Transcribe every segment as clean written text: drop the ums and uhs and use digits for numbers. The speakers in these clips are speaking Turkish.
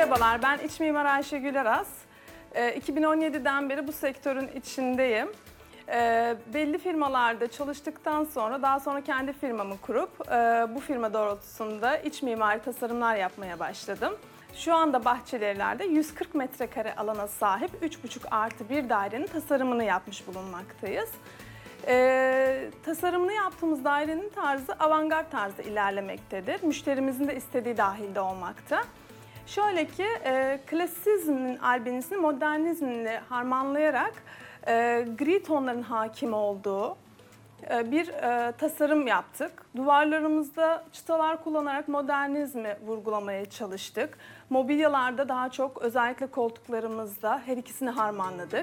Merhabalar, ben iç mimar Ayşegül Aras. 2017'den beri bu sektörün içindeyim. Belli firmalarda çalıştıktan sonra daha sonra kendi firmamı kurup bu firma doğrultusunda iç mimari tasarımlar yapmaya başladım. Şu anda Bahçelievler'de 140 metrekare alana sahip 3,5+1 dairenin tasarımını yapmış bulunmaktayız. Tasarımını yaptığımız dairenin tarzı avantgard tarzda ilerlemektedir. Müşterimizin de istediği dahilde olmakta. Şöyle ki klasizmin albenisini modernizmle harmanlayarak gri tonların hakim olduğu bir tasarım yaptık. Duvarlarımızda çıtalar kullanarak modernizmi vurgulamaya çalıştık. Mobilyalarda daha çok özellikle koltuklarımızda her ikisini harmanladık.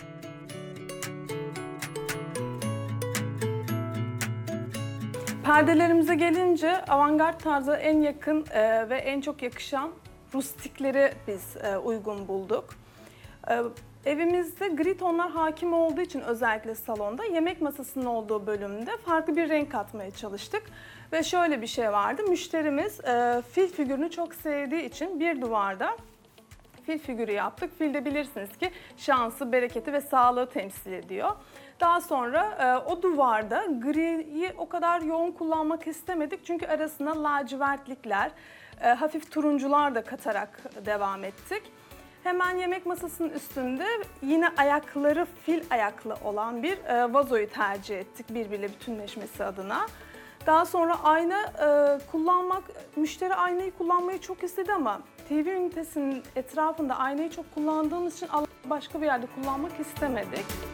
Perdelerimize gelince avantgard tarza en yakın ve en çok yakışan rustikleri biz uygun bulduk. Evimizde gri tonlar hakim olduğu için özellikle salonda yemek masasının olduğu bölümde farklı bir renk katmaya çalıştık. Ve şöyle bir şey vardı, müşterimiz fil figürünü çok sevdiği için bir duvarda fil figürü yaptık. Fil de bilirsiniz ki şansı, bereketi ve sağlığı temsil ediyor. Daha sonra o duvarda griyi o kadar yoğun kullanmak istemedik. Çünkü arasına lacivertlikler, hafif turuncular da katarak devam ettik. Hemen yemek masasının üstünde yine ayakları fil ayaklı olan bir vazoyu tercih ettik birbiriyle bütünleşmesi adına. Daha sonra ayna kullanmak, müşteri aynayı kullanmayı çok istedi ama TV ünitesinin etrafında aynayı çok kullandığımız için başka bir yerde kullanmak istemedik.